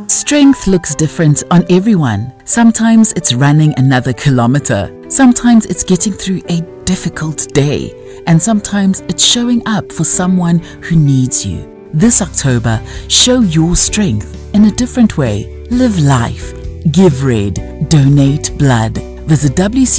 Strength looks different on everyone. Sometimes it's running another kilometer. Sometimes it's getting through a difficult day. And sometimes it's showing up for someone who needs you. This October, show your strength in a different way. Live life. Give red. Donate blood. Visit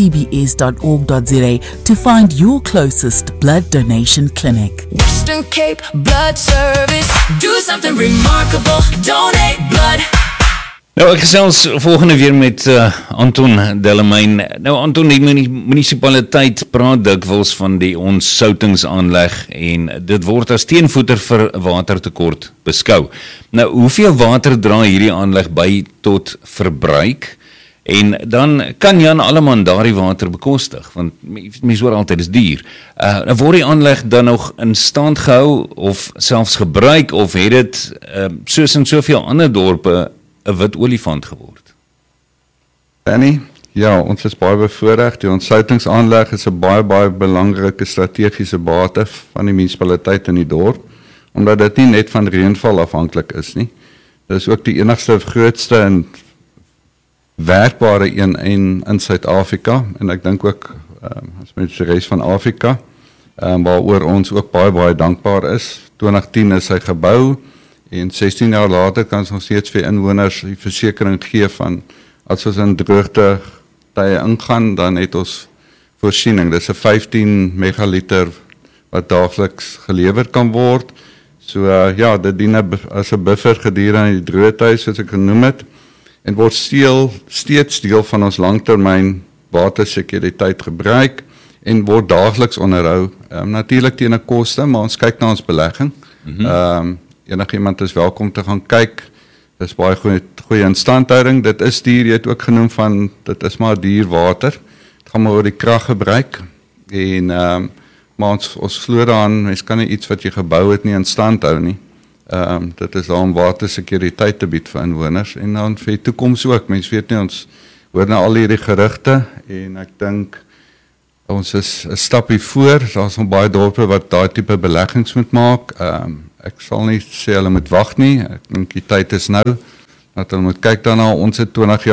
wcbs.org.za to find your closest blood donation clinic. Western Cape Blood Service. Do something remarkable. Donate blood. Nou, ek gesels volgende weer met Anton Delamine. Nou, Anton, die munisipaliteit praat dikwels van die ontsoutingsaanleg en dit word as teenvoeter vir watertekort beskou. Nou, hoeveel water dra hierdie aanleg by tot verbruik? En dan kan Jan Alleman daardie water bekostig, want mense hoor altyd is duur. Word die aanleg dan nog in stand gehou of selfs gebruik, of het dit soos in soveel ander dorpe 'n wit olifant geword? Danny, ja, ons is baie bevoordeel. Die ontsoutingsaanleg is 'n baie belangrike strategiese bate van die munisipaliteit in die dorp, omdat dit nie net van reënval afhanklik is nie. Dit is ook die enigste grootste en werkbare een in Suid-Afrika, en ek dink ook as met die res van Afrika, waaroor ons ook baie dankbaar is. 2010 is hy gebou, en 16 jaar later kan ons nog steeds vir inwoners die versekering gee van, as ons in droogte tye ingaan, dan het ons voorsiening. Dit is 'n 15 megaliter wat daagliks gelewer kan word. So ja, dit dien as 'n buffer gedurende die droogtye, soos ek genoem het, en word steeds deel van ons langtermyn watersekuriteit gebruik en word daagliks onderhou. Natuurlik teen 'n koste, maar ons kyk na ons belegging. Enigiemand is welkom te gaan kyk. Dit is baie goeie instandhouding. Dit is duur, jy het ook genoem van, dit is maar duur water. Het gaan maar oor die kraggebruik. En, maar ons glo daaraan, mens kan nie iets wat jy gebou het nie in stand hou nie. Dit is daar om watersekuriteit te bied vir inwoners. En dan vir die toekoms ook. Mens weet nie, ons hoor nou al hierdie gerugte, en ek dink, ons is 'n stapie voor. Daar's nog baie dorpe wat daai tipe beleggings moet maak. Ek sal nie sê hulle moet wag nie. Ek dink die tyd is nou dat hulle moet kyk daarna. Ons het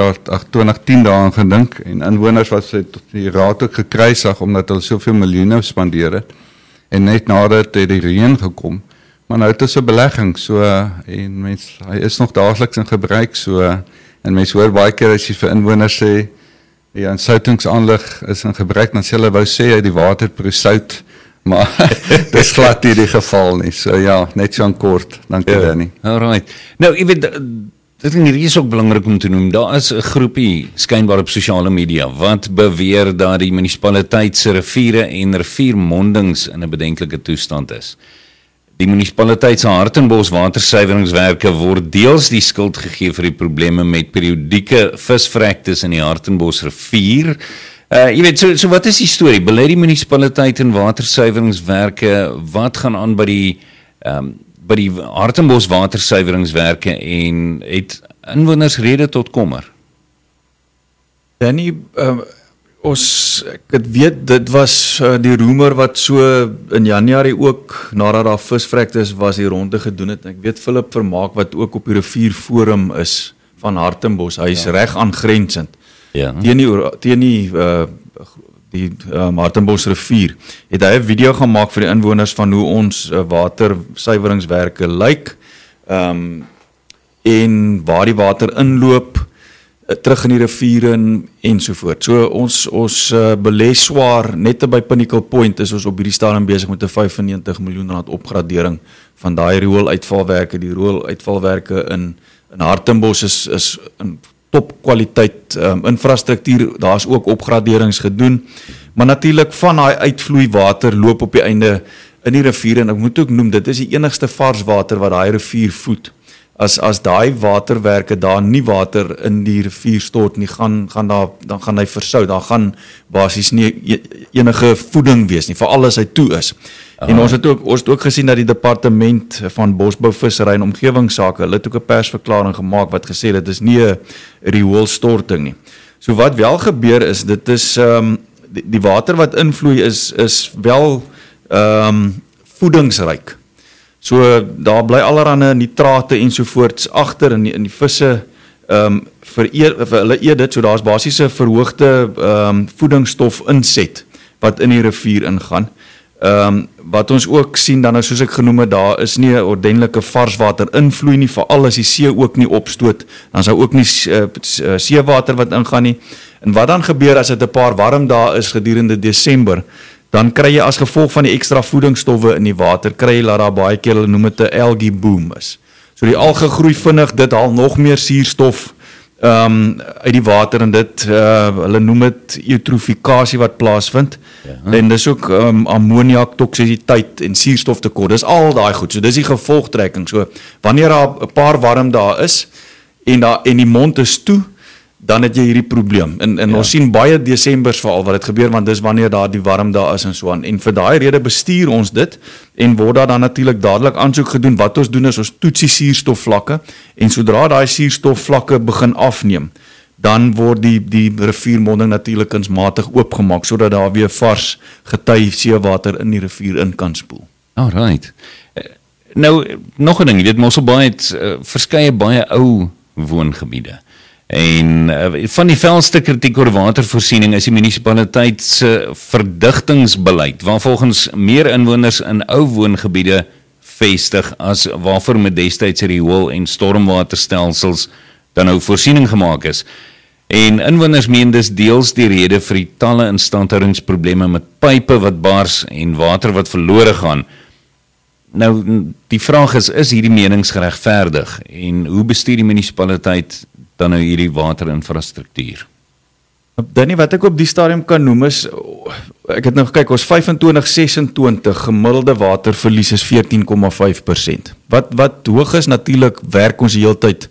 2010 daaraan gedink, en inwoners wat die raad ook gekruisig omdat hulle soveel miljoene spandeer het, en net nadat het die reën gekom. Maar nou het is 'n belegging, so, en hy is nog daagliks in gebruik, so, en mense hoor baie keer as jy vir inwoners sê, die ontsoutingsaanleg is in gebruik, dan sê hulle wou sê hy die water prosout, maar dis glad nie die geval nie. So ja, net so kort, dankie Danny. Alright. Nou, jy weet, dit is ook belangrik om te noem, daar is 'n groepie skynbaar op sosiale media wat beweer dat die munisipaliteit se riviere en riviermondings in 'n bedenklike toestand is. Die munisipaliteit se Hartenbos watersuiweringswerke word deels die skuld gegee vir die probleme met periodieke visvrektes in die Hartenbos rivier. Jy weet, so wat is die storie? Belê die munisipaliteit en watersuiweringswerke, wat gaan aan by die Hartenbos watersuiweringswerke, en het inwoners rede tot kommer? Danny, ek weet, dit was die roemer wat so in Januarie ook, nadat daar visvrektes was, die ronde gedoen het. Ek weet Philip Vermaak, wat ook op die rivierforum is van Hartenbos, hy is reg aangrensend. Ja. Teen die Hartenbos rivier, het hy 'n video gemaak vir die inwoners van hoe ons watersuiweringswerke lyk, en waar die water inloop, terug in die riviere en so voort. So ons belê swaar, net by Pinnacle Point is ons op hierdie stadium besig met 'n 95 miljoen rand opgradering van daai riooluitvalwerke. Die riooluitvalwerke in Hartenbos is in topkwaliteit infrastruktuur, daar is ook opgraderings gedoen, maar natuurlik van daai uitvloeiwater loop op die einde in die rivier, en ek moet ook noem, dit is die enigste varswater wat daai rivier voed. As daai waterwerke daar nie water in die rivier stort nie, dan gaan hy versou, daar gaan basies nie enige voeding wees nie, veral as hy toe is. En ons het ook gesien dat die departement van Bosbou, Vissery en Omgewingsake, hulle het ook 'n persverklaring gemaak wat gesê dit is nie 'n rioolstorting nie. So wat wel gebeur is, dit is die water wat invloei is wel voedingsryk. So daar bly allerhande nitrate ensovoorts agter in die visse vir hulle eet dit, so daar's basies 'n verhoogde voedingsstof inset wat in die rivier ingaan. Wat ons ook sien dan soos ek genoem het, daar is nie 'n ordentlike varswater invloei nie, veral as die see ook nie opstoot, dan sou ook nie seewater wat ingaan nie. En wat dan gebeur as dit 'n paar warm dae is gedurende Desember, dan kry jy as gevolg van die ekstra voedingsstowwe in die water, kry jy dat daar baie keer, hulle noem dit 'n algae boom is. So die alge groei vinnig, dit haal nog meer suurstof uit die water en dit, hulle noem dit eutrofikasie wat plaasvind. Ja. En dis ook ammoniak toksisiteit en suurstoftekort. Dis al daai goed. So dis die gevolgtrekking. So wanneer daar 'n paar warm dae is en die mond is toe, dan het jy hierdie probleem. En ons sien baie Desembers veral wat dit gebeur, want dis wanneer daar die warm dae is en so aan. En vir daai rede bestuur ons dit en word daar dan natuurlik dadelik aansoek gedoen. Wat ons doen is ons toets die suurstofvlakke en sodra daai suurstofvlakke begin afneem, dan word die riviermonding natuurlik kunsmatig oopgemaak sodat daar weer vars gety seewater in die rivier in kan spoel. Alright. Nou nog 'n ding, jy weet Mosselbaai het verskeie baie ou woongebiede. En van die felste kritiek oor watervoorsiening is die munisipaliteit se verdigtingsbeleid, waar volgens meer inwoners in ou woongebiede vestig as waarvoor met destyds riool- en stormwaterstelsels dan nou voorsiening gemaak is. En inwoners meen dis deels die rede vir die talle instandhoudingsprobleme met pype wat bars en water wat verlore gaan. Nou, die vraag is hierdie menings geregverdig en hoe bestuur die munisipaliteit dan nou hierdie waterinfrastruktuur? Danny, wat ek op die stadium kan noem is, ek het nou gekyk, ons 25-26 gemiddelde waterverlies is 14,5%. Wat hoog is, natuurlik werk ons die hele tyd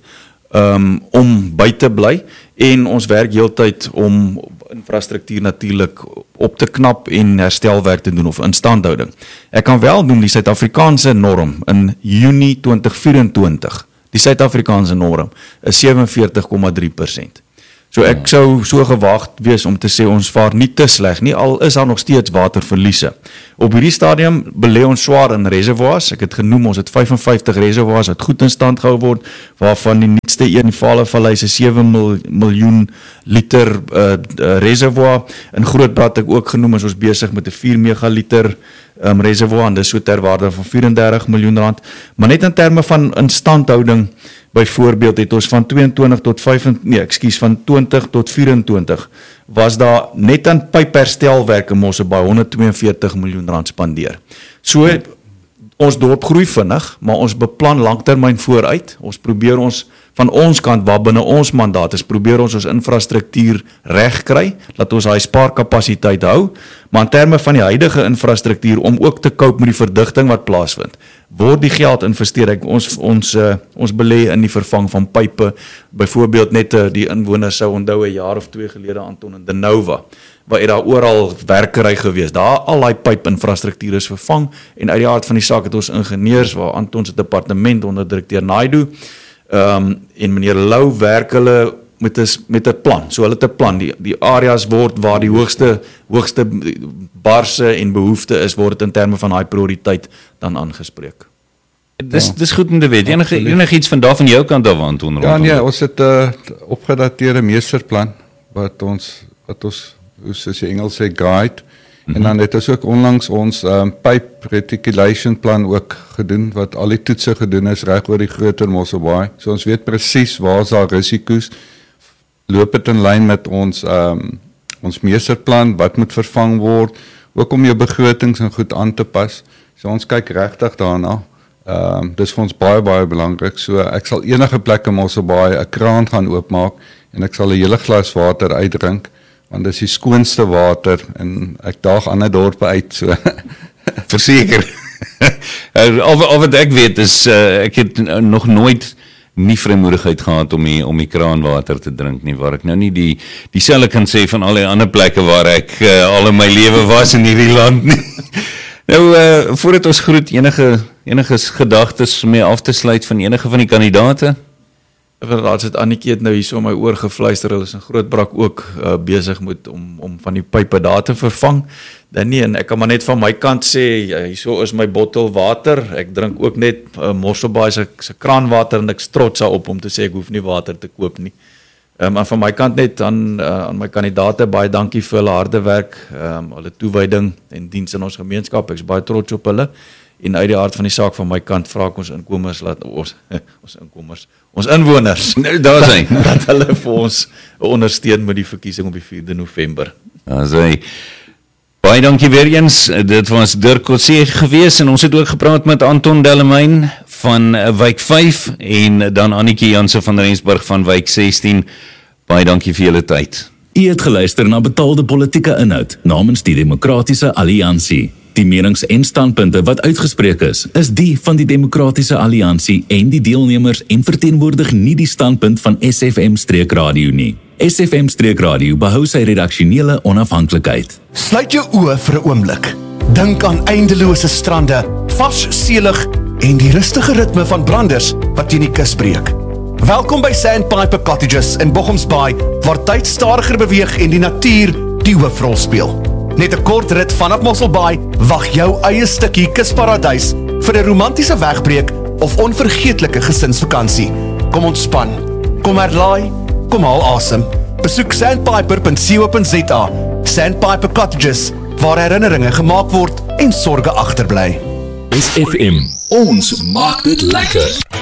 om by te bly en ons werk heeltyd om infrastruktuur natuurlik op te knap en herstelwerk te doen of instandhouding. Ek kan wel noem die Suid-Afrikaanse norm in Junie 2024. Die Suid-Afrikaanse norm is 47,3%. So ek sou so gewaagd wees om te sê ons vaar nie te sleg nie, al is daar nog steeds waterverliese. Op hierdie stadium belê ons swaar in reservoirs. Ek het genoem ons het 55 reservoirs wat goed in stand gehou word, waarvan die nuutste een in Valevallei is 7 miljoen liter reservoir. In Grootbad ek ook genoem is ons besig met 'n 4 megaliter reservoir en dis so ter waarde van 34 miljoen rand. Maar net in terme van instandhouding, byvoorbeeld het ons van 20 tot 24 was daar net aan pypherstelwerk in Mosselbaai 142 miljoen rand spandeer. So ons dorp groei vinnig, maar ons beplan langtermyn vooruit. Ons probeer ons van ons kant waar binne ons mandaat is, probeer ons infrastruktuur reg kry, laat ons daai spaarkapasiteit hou, maar in terme van die huidige infrastruktuur om ook te cope met die verdigting wat plaasvind, word die geld investeer. Ons belê in die vervang van pype, byvoorbeeld net die inwoners sou onthou 'n jaar of 2 gelede Anton in Denova, waar het daar oral werkery gewees. Daar al die pypinfrastruktuur is vervang en uit die aard van die saak het ons ingenieurs waar Anton se departement onder direkteur Naidu en meneer Lou werk hulle met 'n plan. So hulle het 'n plan. Die areas word waar die hoogste barse en behoefte is, word dit in terme van daai prioriteit dan aangespreek. Dis goed om te weet. Enige iets van daar van jou kant af aan doen. Ja, nee, ons het 'n opgedateerde meesterplan wat ons hoe soos die Engels sê guide. En dan het ons ook onlangs ons pipe reticulation plan ook gedoen, wat al die toetse gedoen is reg oor die groter Mosselbaai. So ons weet presies waar is daar risiko's, loop dit in lyn met ons meesterplan, wat moet vervang word, ook om jou begrotings en goed aan te pas. So ons kyk regtig daarna. Dis vir ons baie belangrik. So ek sal enige plek in Mosselbaai 'n kraan gaan oopmaak en ek sal 'n hele glas water uitdrink, want dis die skoonste water en ek daag ander dorpe uit, so verseker. Of wat ek weet is, ek het nog nooit nie vrymoedigheid gehad om die kraanwater te drink nie, waar ek nou nie dieselfde kan sê van al die ander plekke waar ek al in my lewe was in hierdie land nie. Nou, voordat ons groet, enige gedagtes om mee af te sluit van enige van die kandidate? Inderdaad, het Annetjie het nou hier so my oor gefluister, hulle is in Grootbrak ook besig met om van die pype daar te vervang. Dan nie, en ek kan maar net van my kant sê, hierso is my bottel water, ek drink ook net Mosselbaai se kraanwater en ek trots daarop om te sê ek hoef nie water te koop nie. En van my kant net aan my kandidaate, baie dankie vir hulle harde werk, hulle toewyding en diens in ons gemeenskap, ek is baie trots op hulle. En uit die aard van die saak van my kant vra ek ons inkomers ons inwoners daar is hy. dat hulle vir ons ondersteun met die verkiesing op die 4de November. Daar is hy. Baie dankie weer eens. Dit was Dirk Coetzee gewees en ons het ook gepraat met Anton Delamain van Wijk 5 en dan Annetjie Jansen van Rensburg van Wijk 16. Baie dankie vir julle tyd. U het geluister na betaalde politieke inhoud namens die Demokratiese Alliansie. Die menings en standpunte wat uitgespreek is die van die Demokratiese Alliansie en die deelnemers en verteenwoordig nie die standpunt van SFM-radio nie. SFM-radio behou sy redaksionele onafhanklikheid. Sluit jou oë vir 'n oomblik. Dink aan eindelose strande, vars seelig en die rustige ritme van branders wat teen die kus breek. Welkom by Sandpiper Cottages in Bochums Bay, waar tyd stadiger beweeg en die natuur die hoofrol speel. Net 'n kort rit vanaf Mossel Bay wag jou eie stukkie kusparadys vir 'n romantiese wegbreek of onvergeetlike gesinsvakansie. Kom ontspan, kom herlaai, kom haal asem. Besoek sandpiper.co.za. Sandpiper Cottages, waar herinneringe gemaak word en sorge agterbly. SFM, ons maak dit lekker.